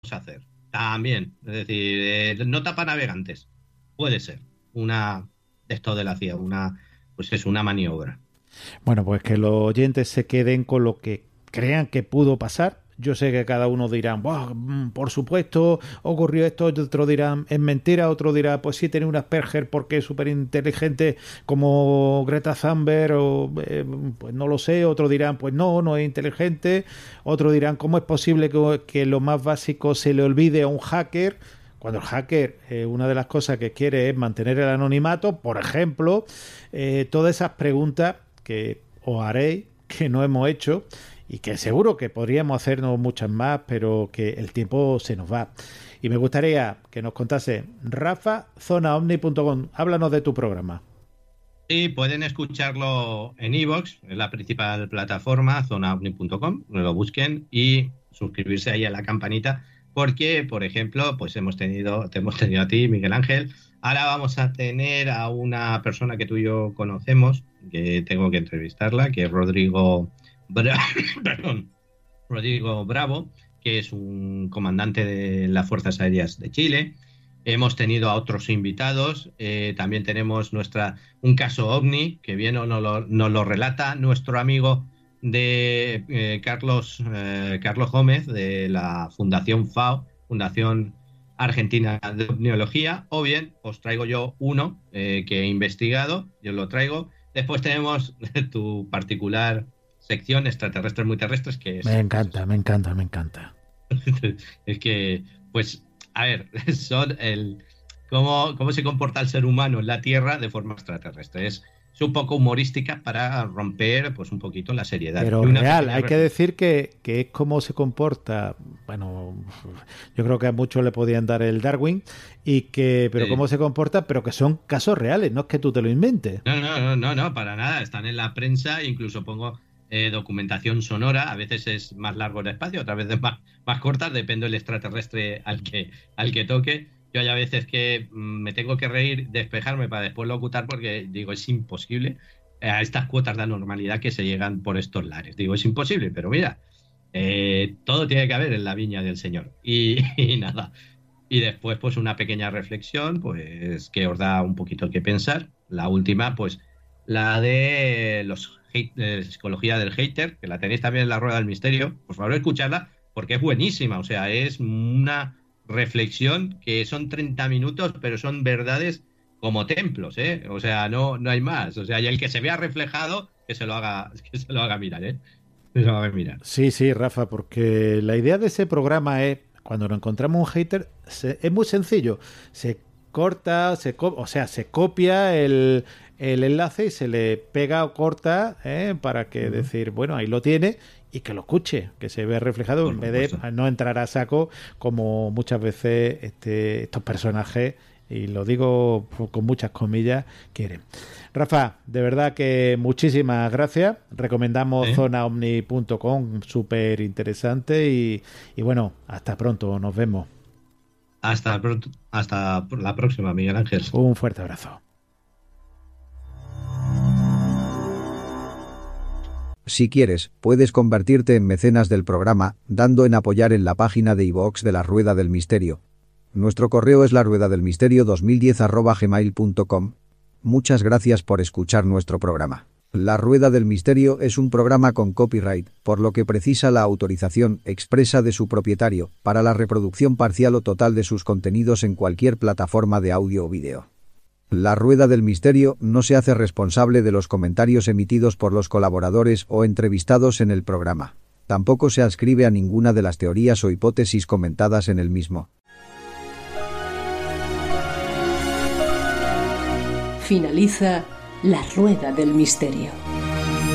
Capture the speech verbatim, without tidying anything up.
hacer. También, es decir, eh, no tapanavegantes. Puede ser una de esto de la C I A, una, pues es una maniobra. Bueno, pues que los oyentes se queden con lo que crean que pudo pasar. Yo sé que cada uno dirán, por supuesto, ocurrió esto, otro dirán, es mentira, otro dirá, pues sí, tiene un Asperger porque es súper inteligente como Greta Thunberg, o eh, pues no lo sé, otro dirán, pues no, no es inteligente, otro dirán, ¿cómo es posible que, que lo más básico se le olvide a un hacker? Cuando el hacker, eh, una de las cosas que quiere es mantener el anonimato, por ejemplo, eh, todas esas preguntas que os haréis, que no hemos hecho, y que seguro que podríamos hacernos muchas más, pero que el tiempo se nos va. Y me gustaría que nos contase, Rafa, zona omni punto com, háblanos de tu programa. Sí, pueden escucharlo en iVoox, en la principal plataforma, zona omni punto com, lo busquen y suscribirse ahí a la campanita, porque, por ejemplo, pues hemos tenido, te hemos tenido a ti, Miguel Ángel, ahora vamos a tener a una persona que tú y yo conocemos, que tengo que entrevistarla, que es Rodrigo... Bra- Perdón, Rodrigo Bravo, que es un comandante de las Fuerzas Aéreas de Chile. Hemos tenido a otros invitados. Eh, también tenemos nuestra un caso OVNI, que viene o nos lo, nos lo relata nuestro amigo de eh, Carlos, eh, Carlos Gómez, de la Fundación FAO, Fundación Argentina de Ovniología, o bien os traigo yo uno eh, que he investigado, yo lo traigo. Después tenemos tu particular sección, extraterrestres muy terrestres, que Me es, pues encanta, eso. me encanta, me encanta. Es que, pues, a ver, son el cómo, cómo se comporta el ser humano en la Tierra de forma extraterrestre. Es, es un poco humorística para romper, pues, un poquito la seriedad. Pero Y una real, pequeña hay que reflexión. decir que, que es como se comporta, bueno, yo creo que a muchos le podían dar el Darwin, y que, pero Sí. cómo se comporta, pero que son casos reales, no es que tú te lo inventes. No, no, no, no, no, para nada. Están en la prensa, incluso pongo eh, documentación sonora. A veces es más largo el espacio, otras veces más, más corta, depende del extraterrestre al que, al que toque. Yo hay a veces que mm, me tengo que reír, despejarme para después locutar porque digo, es imposible eh, a estas cuotas de anormalidad que se llegan por estos lares. Digo, es imposible, pero mira, eh, todo tiene que haber en la viña del Señor. Y, y nada. Y después, pues una pequeña reflexión, pues que os da un poquito que pensar. La última, pues la de los hate, de psicología del hater, que la tenéis también en la Rueda del Misterio. Por favor, escuchadla, porque es buenísima. O sea, es una reflexión que son treinta minutos, pero son verdades como templos, ¿eh? O sea, no, no hay más. O sea, y el que se vea reflejado, que se lo haga, que se lo haga mirar, ¿eh? Que se lo haga mirar. Sí, sí, Rafa, porque la idea de ese programa es, cuando nos encontramos un hater, se, es muy sencillo. Se corta, se co o sea, se copia el, el enlace y se le pega o corta ¿eh? Para que Uh -huh. decir, bueno, ahí lo tiene y que lo escuche, que se vea reflejado Por en vez de supuesto. no entrar a saco como muchas veces este, estos personajes, y lo digo con muchas comillas, quieren. Rafa, de verdad que muchísimas gracias. Recomendamos ¿Eh? zona omni punto com, súper interesante, y, y bueno, hasta pronto, nos vemos. Hasta pronto, hasta la próxima, Miguel Ángel. Un fuerte abrazo. Si quieres, puedes convertirte en mecenas del programa, dando en apoyar en la página de iVoox de La Rueda del Misterio. Nuestro correo es laruedadelmisterio dos mil diez arroba gmail punto com. Muchas gracias por escuchar nuestro programa. La Rueda del Misterio es un programa con copyright, por lo que precisa la autorización expresa de su propietario para la reproducción parcial o total de sus contenidos en cualquier plataforma de audio o vídeo. La Rueda del Misterio no se hace responsable de los comentarios emitidos por los colaboradores o entrevistados en el programa. Tampoco se adscribe a ninguna de las teorías o hipótesis comentadas en el mismo. Finaliza La Rueda del Misterio.